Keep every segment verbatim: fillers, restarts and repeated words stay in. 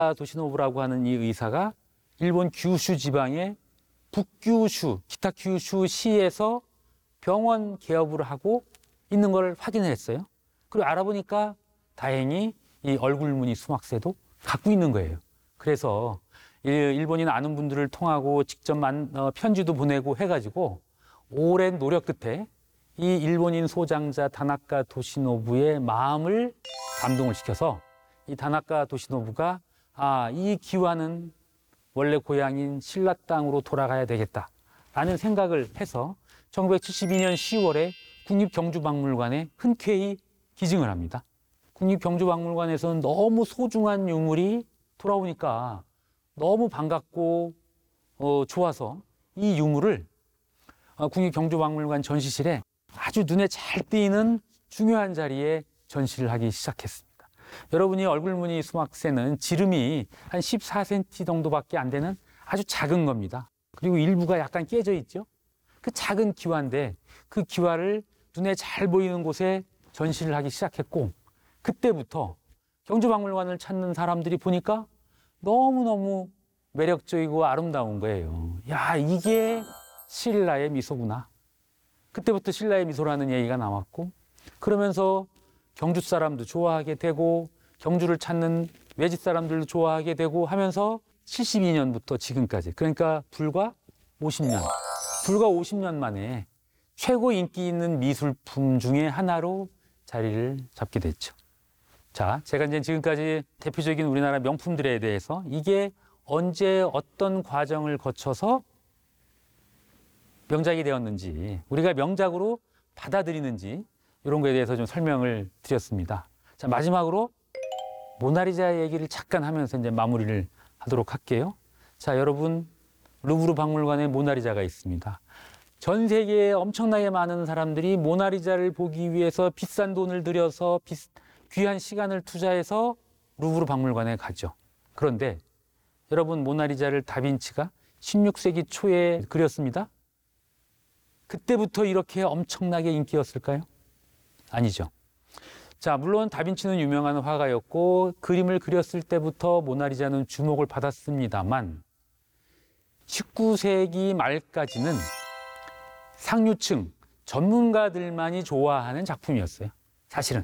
도시노부라고 하는 이 의사가 일본 규슈 지방의 북규슈, 기타 규슈 시에서 병원 개업을 하고 있는 걸 확인했어요. 그리고 알아보니까 다행히 이 얼굴무늬 수막새도 갖고 있는 거예요. 그래서 일본인 아는 분들을 통하고 직접 만, 어, 편지도 보내고 해가지고 오랜 노력 끝에 이 일본인 소장자 다나카 도시노부의 마음을 감동을 시켜서 이 다나카 도시노부가 아, 이 기와는 원래 고향인 신라 땅으로 돌아가야 되겠다라는 생각을 해서 천구백칠십이 년 시월에 국립경주박물관에 흔쾌히 기증을 합니다. 국립경주박물관에서는 너무 소중한 유물이 돌아오니까 너무 반갑고 어, 좋아서 이 유물을 어, 국립경주박물관 전시실에 아주 눈에 잘 띄는 중요한 자리에 전시를 하기 시작했습니다. 여러분이 얼굴무늬 수막새는 지름이 한 십사 센티미터 정도밖에 안 되는 아주 작은 겁니다. 그리고 일부가 약간 깨져 있죠. 그 작은 기와인데 그 기와를 눈에 잘 보이는 곳에 전시를 하기 시작했고 그때부터 경주박물관을 찾는 사람들이 보니까 너무너무 매력적이고 아름다운 거예요. 야, 이게 신라의 미소구나. 그때부터 신라의 미소라는 얘기가 나왔고 그러면서 경주 사람도 좋아하게 되고 경주를 찾는 외지 사람들도 좋아하게 되고 하면서 칠십이 년부터 지금까지 그러니까 불과 오십 년 불과 오십 년 만에 최고 인기 있는 미술품 중에 하나로 자리를 잡게 됐죠. 자, 제가 이제 지금까지 대표적인 우리나라 명품들에 대해서 이게 언제 어떤 과정을 거쳐서 명작이 되었는지 우리가 명작으로 받아들이는지 이런 거에 대해서 좀 설명을 드렸습니다. 자, 마지막으로 모나리자 얘기를 잠깐 하면서 이제 마무리를 하도록 할게요. 자, 여러분 루브르 박물관에 모나리자가 있습니다. 전 세계에 엄청나게 많은 사람들이 모나리자를 보기 위해서 비싼 돈을 들여서 비, 귀한 시간을 투자해서 루브르 박물관에 가죠. 그런데 여러분 모나리자를 다빈치가 십육 세기 초에 그렸습니다. 그때부터 이렇게 엄청나게 인기였을까요? 아니죠. 자, 물론 다빈치는 유명한 화가였고 그림을 그렸을 때부터 모나리자는 주목을 받았습니다만 십구 세기 말까지는 상류층, 전문가들만이 좋아하는 작품이었어요. 사실은.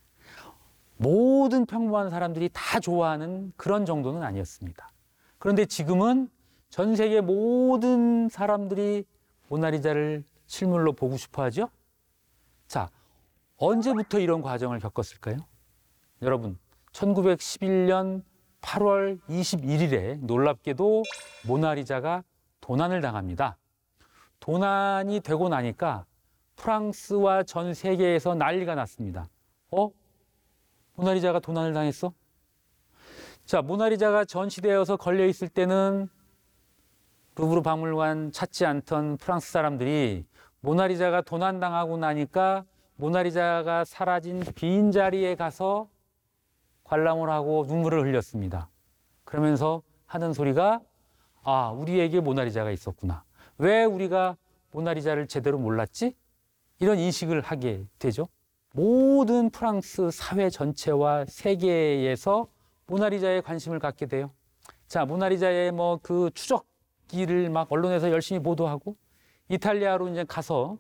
모든 평범한 사람들이 다 좋아하는 그런 정도는 아니었습니다. 그런데 지금은 전 세계 모든 사람들이 모나리자를 실물로 보고 싶어 하죠? 자, 언제부터 이런 과정을 겪었을까요? 여러분, 천구백십일 년 팔월 이십일일에 놀랍게도 모나리자가 도난을 당합니다. 도난이 되고 나니까 프랑스와 전 세계에서 난리가 났습니다. 어? 모나리자가 도난을 당했어? 자, 모나리자가 전시되어서 걸려있을 때는 루브르 박물관 찾지 않던 프랑스 사람들이 모나리자가 도난당하고 나니까 모나리자가 사라진 빈자리에 가서 관람을 하고 눈물을 흘렸습니다. 그러면서 하는 소리가 아, 우리에게 모나리자가 있었구나. 왜 우리가 모나리자를 제대로 몰랐지? 이런 인식을 하게 되죠. 모든 프랑스 사회 전체와 세계에서 모나리자에 관심을 갖게 돼요. 자, 모나리자의 뭐 그 추적기를 막 언론에서 열심히 보도하고 이탈리아로 이제 가서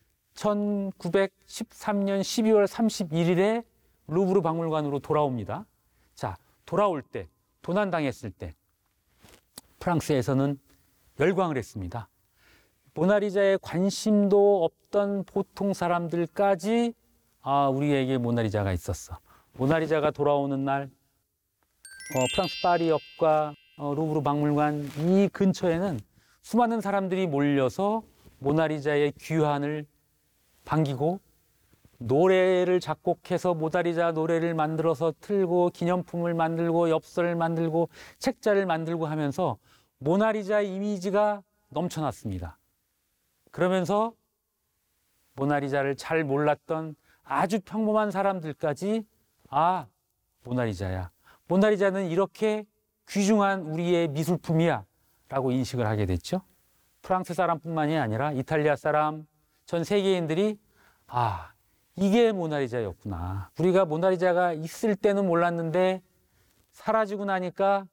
천구백십삼 년 십이월 삼십일일에 루브르 박물관으로 돌아옵니다. 자, 돌아올 때, 도난당했을 때 프랑스에서는 열광을 했습니다. 모나리자에 관심도 없던 보통 사람들까지 아, 우리에게 모나리자가 있었어. 모나리자가 돌아오는 날 어, 프랑스 파리역과 어, 루브르 박물관 이 근처에는 수많은 사람들이 몰려서 모나리자의 귀환을 반기고 노래를 작곡해서 모나리자 노래를 만들어서 틀고 기념품을 만들고 엽서를 만들고 책자를 만들고 하면서 모나리자 이미지가 넘쳐났습니다. 그러면서 모나리자를 잘 몰랐던 아주 평범한 사람들까지 아, 모나리자야. 모나리자는 이렇게 귀중한 우리의 미술품이야 라고 인식을 하게 됐죠. 프랑스 사람뿐만이 아니라 이탈리아 사람, 전 세계인들이 아, 이게 모나리자였구나. 우리가 모나리자가 있을 때는 몰랐는데 사라지고 나니까